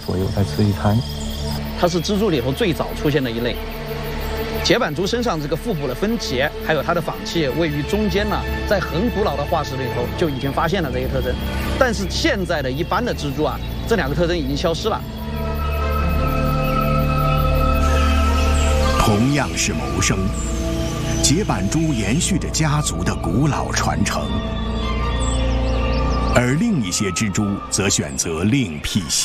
左右再吃一摊。 它是蜘蛛里头最早出现的一类。节板蛛身上这个腹部的分节，还有它的仿器位于中间呢，在很古老的化石里头就已经发现了这些特征。但是现在的一般的蜘蛛啊，这两个特征已经消失了。 同样是谋生，节板蛛延续着家族的古老传承，而另一些蜘蛛则选择另辟蹊